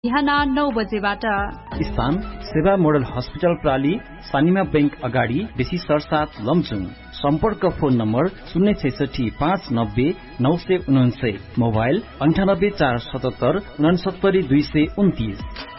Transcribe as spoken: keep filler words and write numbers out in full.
बिहान नौ बजेबाट। स्थान सेवा मोडल हस्पिटल प्राली, सानिमा बैंक अगाडि, बेसी सरसाथ लमजुङ। सम्पर्क फोन नम्बर शून्य छैसठी पाँच नब्बे नौ सय उनान्सय, मोबाइल अन्ठानब्बे चार सतहत्तर उनासत्तरी दुई सय उन्तिस।